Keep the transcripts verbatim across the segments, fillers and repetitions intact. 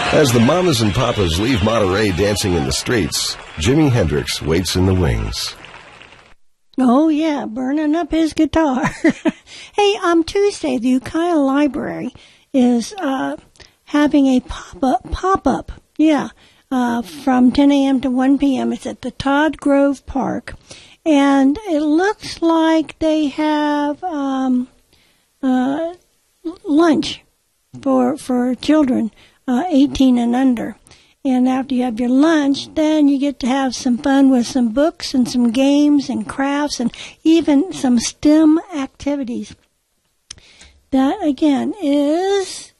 As the mamas and papas leave Monterey dancing in the streets, Jimi Hendrix waits in the wings. Oh, yeah, burning up his guitar. Hey, um, Tuesday, the Ukiah Library is uh, having a pop-up, pop-up, yeah, uh, from ten a.m. to one p.m. It's at the Todd Grove Park, and it looks like they have um, uh, lunch for for children uh, eighteen and under. And after you have your lunch, then you get to have some fun with some books and some games and crafts and even some STEM activities. That, again, is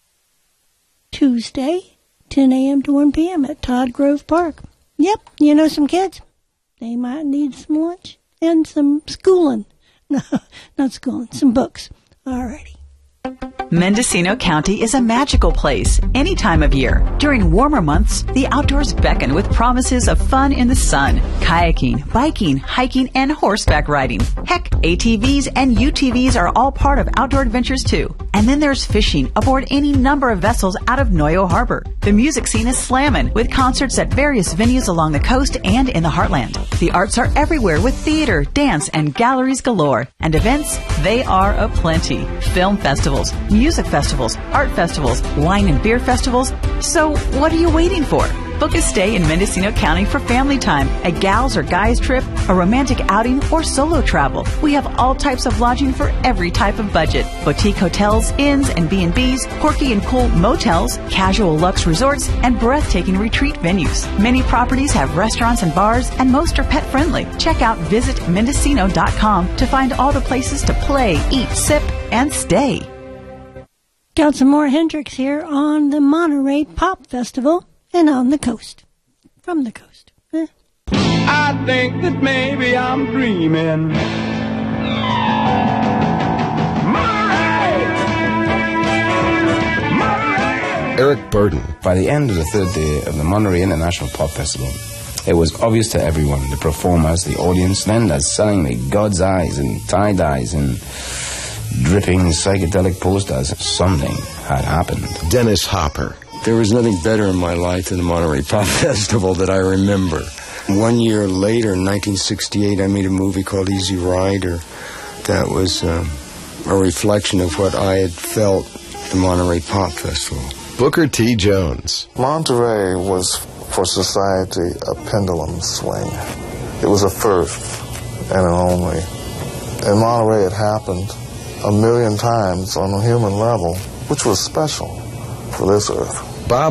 Tuesday, ten a.m. to one p.m. at Todd Grove Park. Yep, you know some kids, they might need some lunch and some schooling. No, not schooling, some books. Alrighty. Mendocino County is a magical place any time of year. During warmer months, the outdoors beckon with promises of fun in the sun. Kayaking, biking, hiking, and horseback riding. Heck, A T Vs and U T Vs are all part of outdoor adventures too. And then there's fishing aboard any number of vessels out of Noyo Harbor. The music scene is slammin', with concerts at various venues along the coast and in the heartland. The arts are everywhere with theater, dance, and galleries galore. And events, they are aplenty. Film festivals, music festivals, art festivals, wine and beer festivals. So what are you waiting for? Book a stay in Mendocino County for family time, a gals or guys trip, a romantic outing, or solo travel. We have all types of lodging for every type of budget. Boutique hotels, inns and B and Bs, quirky and cool motels, casual luxe resorts, and breathtaking retreat venues. Many properties have restaurants and bars, and most are pet friendly. Check out visit mendocino dot com to find all the places to play, eat, sip, and stay. Got some more Hendrix here on the Monterey Pop Festival and on the coast. From the coast. Eh. I think that maybe I'm dreaming. Monterey! Monterey! Eric Burden. By the end of the third day of the Monterey International Pop Festival, it was obvious to everyone, the performers, the audience, vendors selling me God's eyes and tie-dyes and dripping psychedelic posters. Something had happened. Dennis Hopper. There was nothing better in my life than the Monterey Pop Festival that I remember. One year later, in nineteen sixty-eight, I made a movie called Easy Rider that was um, a reflection of what I had felt at the Monterey Pop Festival. Booker T. Jones. Monterey was, for society, a pendulum swing. It was a first and an only. In Monterey, it happened a million times on a human level, which was special for this earth. Bob